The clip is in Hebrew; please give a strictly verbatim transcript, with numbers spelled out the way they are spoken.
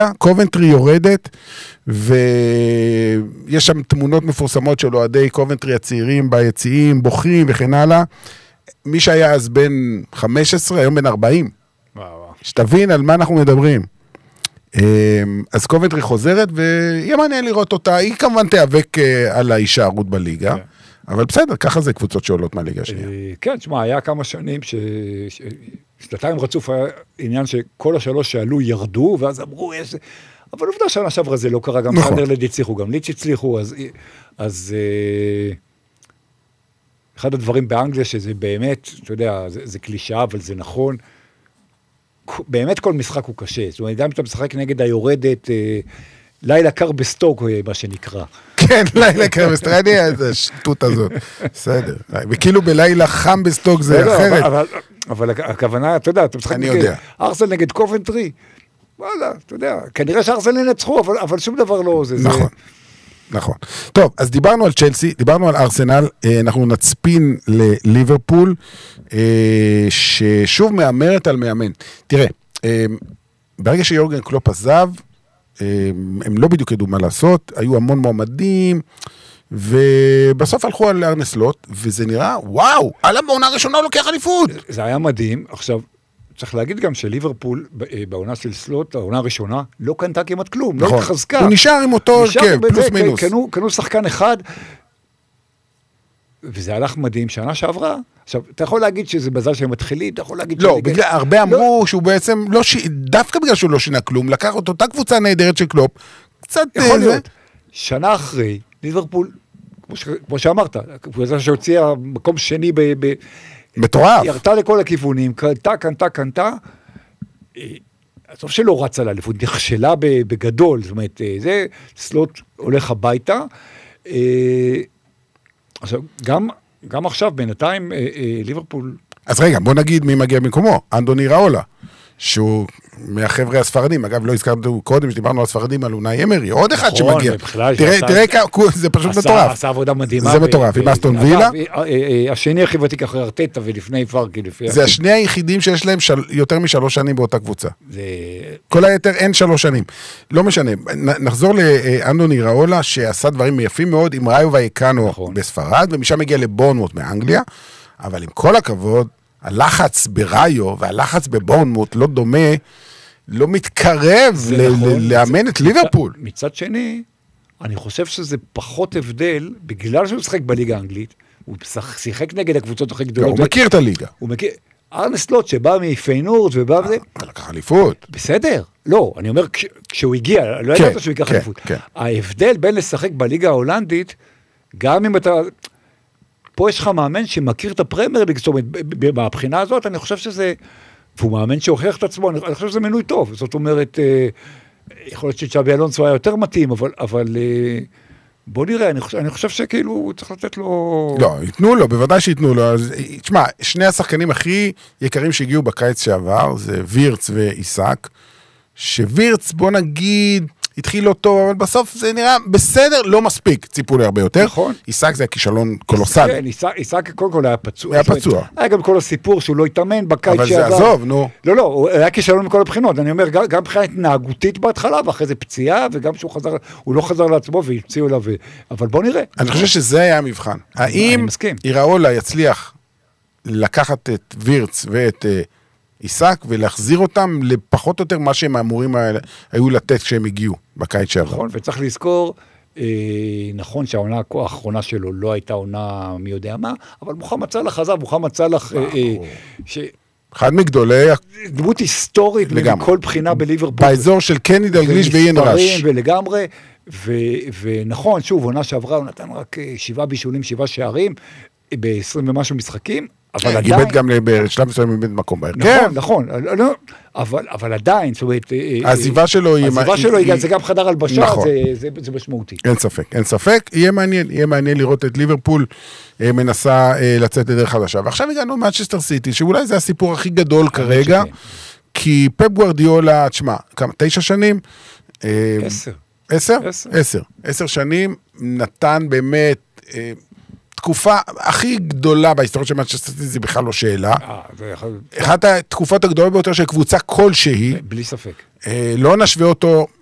קובנטרי יורדת, ויש שם תמונות מפורסמות של אוהדי קובנטרי הצעירים ביציעים, בוכים וכן הלאה. מי שהיה אז בן חמש עשרה, היום בן ארבעים. שתבין על מה אנחנו מדברים. אז קובנטרי חוזרת, ויהיה מעניין לראות אותה. היא כמובן תיאבק על ההישארות בליגה, אבל בסדר, ככה זה קבוצות שעולות מהליגה השנייה. כן, תשמע, היה כמה שנים ש... שנתיים רצוף היה עניין שכל השלוש שעלו ירדו, ואז אמרו, יש... אבל עובדה שנה שעברה זה לא קרה, גם סנדרלנד הצליחו, גם ליץ' הצליחו, אז... אז אחד הדברים באנגליה שזה באמת, אתה יודע, זה, זה קלישה, אבל זה נכון, באמת כל משחק הוא קשה, זאת אומרת, גם אם אתה משחק נגד היורדת, לילה קר בסטוק, מה שנקרא. כן, לילה קר בסטוק, אני איזה השטות הזאת, בסדר. וכאילו בלילה חם בסטוק זה אחרת. אבל, אבל הכוונה, אתה יודע, אתה משחק נגד ארסנל נגד קובנטרי, וואלה, אתה יודע, כנראה שארסנל ינצחו, אבל, אבל שום דבר לא זה. נכון. נכון. טוב, אז דיברנו על צ'לסי, דיברנו על ארסנל, אנחנו נצפין לליברפול, ששוב מאמרת על מאמן. תראה, ברגע שיורגן קלופ עזב, הם לא בדיוק ידעו מה לעשות, היו המון מועמדים, ובסוף הלכו על ארנה סלוט, וזה נראה, וואו, על המעונה הראשונה הוא לוקח אליפות. זה היה מדהים, עכשיו, צריך להגיד גם שליברפול, בעונה של סלוט, העונה הראשונה, לא קנתה כמעט כלום, לא התחזקה. הוא נשאר עם אותו הרכב, פלוס מינוס. קנו שחקן אחד, וזה הלך מדהים, שנה שעברה. עכשיו, אתה יכול להגיד שזה בזל שהם מתחילים, אתה יכול להגיד... לא, הרבה אמרו שהוא בעצם, דווקא בגלל שהוא לא שינה כלום, לקח את אותה קבוצה נהדרת של קלופ, קצת... יכול להיות. שנה אחרי, ליברפול, כמו שאמרת, קבוצה שהוציאה מקום שני ב... מטורף. ירתה לכל הכיוונים, קנתה, קנתה, קנתה, טוב שלא רצה לאליפות, נכשלה בגדול, זאת אומרת, זה סלוט הולך הביתה, עכשיו, גם, גם עכשיו, בינתיים, ליברפול... אז רגע, בוא נגיד מי מגיע במקומו, אנדוני ראולה, שהוא מהחבר'ה הספרדים, אגב, לא הזכרנו קודם, שדיברנו על הספרדים, על אונאי אמרי, עוד אחד שמגיע. תראה, זה פשוט מטורף. עשה עבודה מדהימה. זה מטורף, עם אסטון וילה. השני הכי ותיק אחרי ארטטה ולפני פארקי. זה השני היחידים שיש להם יותר משלוש שנים באותה קבוצה. כל היתר אין שלוש שנים. לא משנה, נחזור לאנדוני ראולה, שעשה דברים יפים מאוד עם ראיו ואיקנו בספרד, ומשם מגיע לבורנמוט מאנגליה, אבל עם כל הכבוד, הלחץ בראיו והלחץ בבורנמוט לא דומה, לא מתקרב לאמן את ליברפול. מצד שני, אני חושב שזה פחות הבדל, בגלל שהוא משחק בליגה האנגלית, הוא שיחק נגד הקבוצות הכי גדולות. הוא מכיר את הליגה. הוא מכיר, ארנה סלוט שבא מפיינורד ובא וזה. לקח אליפות. בסדר. לא, אני אומר, כשהוא הגיע, לא ידעת שהוא ייקח אליפות. ההבדל בין לשחק בליגה ההולנדית, גם אם אתה... פה יש לך מאמן שמכיר את הפרמייר ליג, זאת אומרת, מהבחינה הזאת, אני חושב שזה, והוא מאמן שהוכיח את עצמו, אני חושב שזה מנוי טוב, זאת אומרת, יכול להיות שצ'אבי אלונסו היה יותר מתאים, אבל, אבל בוא נראה, אני חושב, אני חושב שכאילו צריך לתת לו... לא, ייתנו לו, בוודאי שייתנו לו, אז, תשמע, שני השחקנים הכי יקרים שהגיעו בקיץ שעבר, זה וירץ ואיסק, שווירץ, בוא נגיד... התחיל אותו, אבל בסוף זה נראה בסדר, לא מספיק, ציפו לי הרבה יותר. נכון. איסק זה כישלון קולוסלי. כן, איסק קודם כל היה פצוע. היה פצוע. היה גם כל הסיפור שהוא לא התאמן בקיץ שעבר. אבל זה עזוב, נו. לא, לא, הוא היה כישלון מכל הבחינות. אני אומר, גם מבחינה התנהגותית בהתחלה, ואחרי זה פציעה, וגם שהוא חזר, הוא לא חזר לעצמו והפציעו אליו, אבל בוא נראה. אני חושב שזה היה המבחן. האם איראולה יצליח לקחת את וירץ ואת... עיסק ולהחזיר אותם לפחות או יותר מה שהם אמורים היו לתת כשהם הגיעו בקיץ שעבר. נכון, וצריך לזכור, אה, נכון שהעונה האחרונה שלו לא הייתה עונה מי יודע מה, אבל מוחמד סלאח חזר, מוחמד סלאח, אה, אה, ש... אחד מגדולי... דמות היסטורית מכל בחינה בליברפול. באזור של קני דלגליש ואיין רש. ולגמרי, ו, ונכון, שוב, עונה שעברה, הוא נתן רק שבעה בישולים, שבעה שערים, ב-עשרים ומשהו משחקים, אבל עדיין... גיבד גם בשלב מסוים איבד מקום בהרכב. נכון, נכון, אבל, אבל עדיין, זאת אומרת... העזיבה שלו היא... העזיבה שלו היא... זה גם חדר הלבשה, זה משמעותי. אין ספק, אין ספק. יהיה מעניין, יהיה מעניין לראות את ליברפול מנסה לצאת לדרך חדשה. ועכשיו הגענו מנצ'סטר סיטי, שאולי זה הסיפור הכי גדול כרגע, כי פפ גוארדיולה, תשמע, כמה, תשע שנים? עשר. עשר? עשר. עשר שנים נתן באמת... התקופה הכי גדולה בהיסטוריה של מנצ'סטר סיטי, זה בכלל לא שאלה. אחת התקופות הגדולות ביותר של קבוצה כלשהי. בלי ספק. לא נשווה אותו